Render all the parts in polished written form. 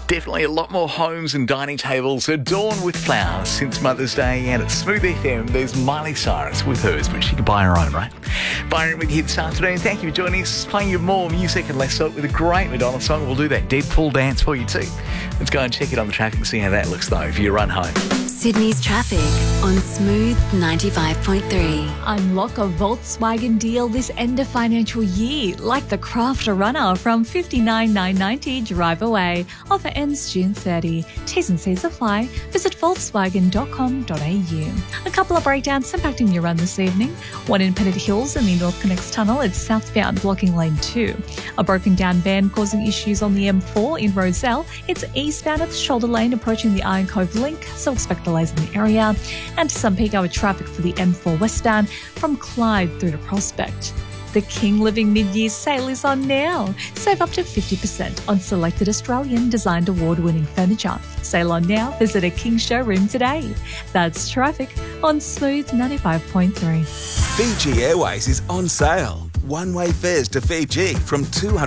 Definitely a lot more homes and dining tables adorned with flowers since Mother's Day, and at Smooth FM, there's Miley Cyrus with hers, but she can buy her own, right? Byron with you this afternoon. Thank you for joining us. Playing you more music and less talk with a great Madonna song. We'll do that Deadpool dance for you too. Let's go and check it on the traffic and see how that looks, though, for your run home. Sydney's traffic on Smooth 95.3. Unlock a Volkswagen deal this end of financial year, like the Crafter Runner from $59,990 drive away. Offer ends June 30. T's and C's apply. Visit volkswagen.com.au. A couple of breakdowns impacting your run this evening. One in Pennant Hills in the North Connects Tunnel. It's southbound, blocking lane 2. A broken down van causing issues on the M4 in Rozelle. It's eastbound at the shoulder lane approaching the Iron Cove link, so expect delays in the area. And some peak hour traffic for the M4 westbound from Clyde through to Prospect. The King Living Mid-Year Sale is on now. Save up to 50% on selected Australian designed award-winning furniture. Sale on now. Visit a King showroom today. That's traffic on Smooth 95.3. Fiji Airways is on sale. One-way fares to Fiji from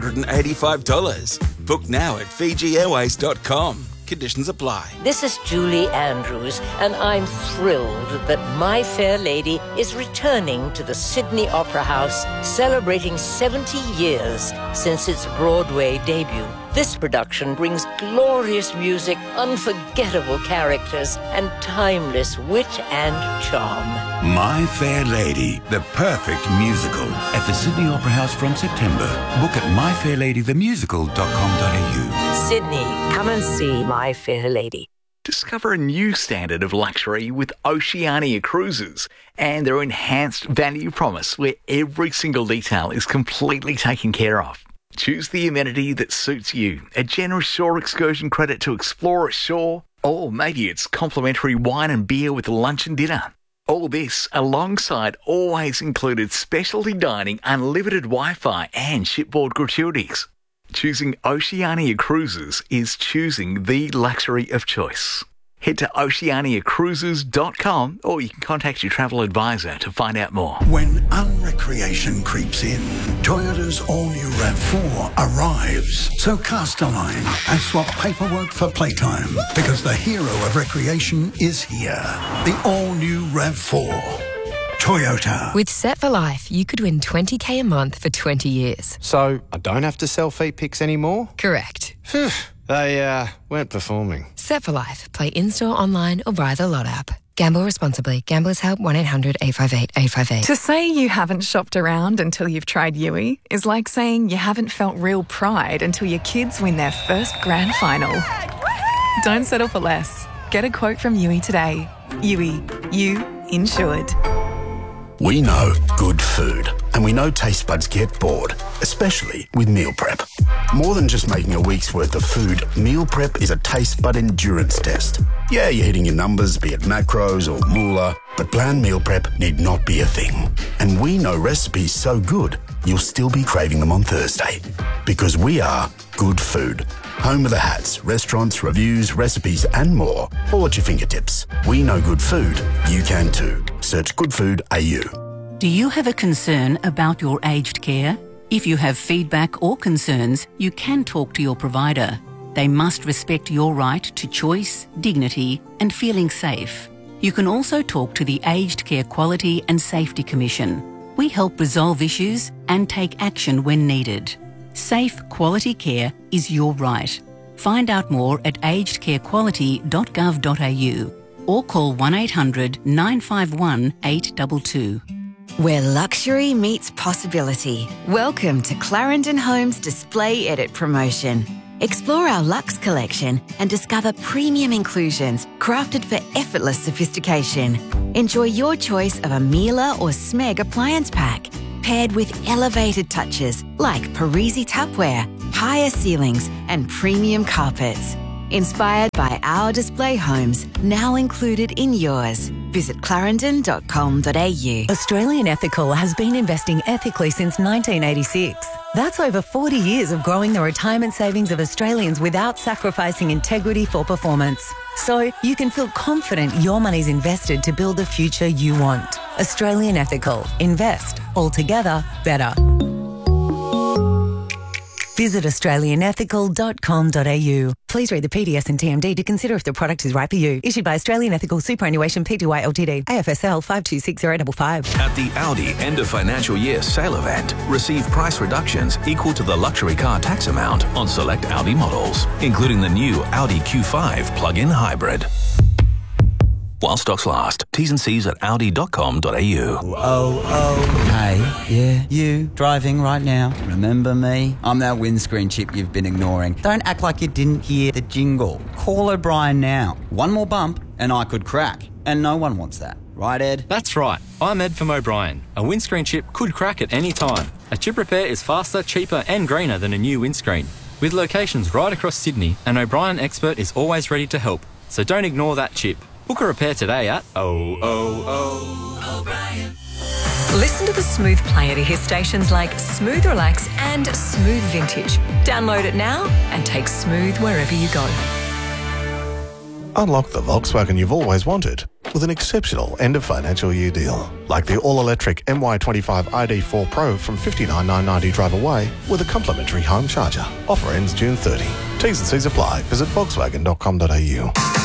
$285. Book now at FijiAirways.com. Conditions apply. This is Julie Andrews, and I'm thrilled that My Fair Lady is returning to the Sydney Opera House, celebrating 70 years since its Broadway debut. This production brings glorious music, unforgettable characters, and timeless wit and charm. My Fair Lady, the perfect musical, at the Sydney Opera House from September. Book at myfairlady.themusical.com.au. Sydney, come and see My Fair Lady. Discover a new standard of luxury with Oceania Cruises and their enhanced value promise, where every single detail is completely taken care of. Choose the amenity that suits you. A generous shore excursion credit to explore ashore, or maybe it's complimentary wine and beer with lunch and dinner. All this alongside always included specialty dining, unlimited Wi-Fi and shipboard gratuities. Choosing Oceania Cruises is choosing the luxury of choice. Head to oceaniacruises.com or you can contact your travel advisor to find out more. When unrecreation creeps in, Toyota's all-new RAV4 arrives. So cast a line and swap paperwork for playtime, because the hero of recreation is here. The all-new RAV4. Toyota. With Set for Life, you could win $20,000 a month for 20 years. So I don't have to sell feet pics anymore? Correct. Phew, they weren't performing. Set for Life. Play in-store, online or via the Lot app. Gamble responsibly. Gamblers Help 1-800-858-858. To say you haven't shopped around until you've tried Yui is like saying you haven't felt real pride until your kids win their first grand final. Don't settle for less. Get a quote from Yui today. Yui. You insured. We know good food, and we know taste buds get bored, especially with meal prep. More than just making a week's worth of food, meal prep is a taste bud endurance test. Yeah, you're hitting your numbers, be it macros or moolah, but bland meal prep need not be a thing. And we know recipes so good, you'll still be craving them on Thursday. Because we are good food. Home of the hats, restaurants, reviews, recipes and more, all at your fingertips. We know good food, you can too. Search Good Food AU. Do you have a concern about your aged care? If you have feedback or concerns, you can talk to your provider. They must respect your right to choice, dignity and feeling safe. You can also talk to the Aged Care Quality and Safety Commission. We help resolve issues and take action when needed. Safe, quality care is your right. Find out more at agedcarequality.gov.au or call 1-800-951-822. Where luxury meets possibility. Welcome to Clarendon Homes Display Edit Promotion. Explore our Luxe collection and discover premium inclusions crafted for effortless sophistication. Enjoy your choice of a Miele or Smeg appliance pack, paired with elevated touches like Parisi tapware, higher ceilings and premium carpets. Inspired by our display homes, now included in yours. Visit clarendon.com.au. Australian Ethical has been investing ethically since 1986. That's over 40 years of growing the retirement savings of Australians without sacrificing integrity for performance. So you can feel confident your money's invested to build the future you want. Australian Ethical. Invest. Altogether better. Visit australianethical.com.au. Please read the PDS and TMD to consider if the product is right for you. Issued by Australian Ethical Superannuation Pty Ltd. AFSL 526055. At the Audi end of financial year sale event, receive price reductions equal to the luxury car tax amount on select Audi models, including the new Audi Q5 plug-in hybrid. While stocks last. T's and C's at audi.com.au. Hey, yeah, you, driving right now. Remember me? I'm that windscreen chip you've been ignoring. Don't act like you didn't hear the jingle. Call O'Brien now. One more bump and I could crack. And no one wants that. Right, Ed? That's right. I'm Ed from O'Brien. A windscreen chip could crack at any time. A chip repair is faster, cheaper and greener than a new windscreen. With locations right across Sydney, an O'Brien expert is always ready to help. So don't ignore that chip. Book a repair today at O'Brien. Listen to the Smooth Player to hear stations like Smooth Relax and Smooth Vintage. Download it now and take Smooth wherever you go. Unlock the Volkswagen you've always wanted with an exceptional end of financial year deal. Like the all-electric MY25 ID4 Pro from $59,990 drive away with a complimentary home charger. Offer ends June 30. T's and C's apply. Visit Volkswagen.com.au.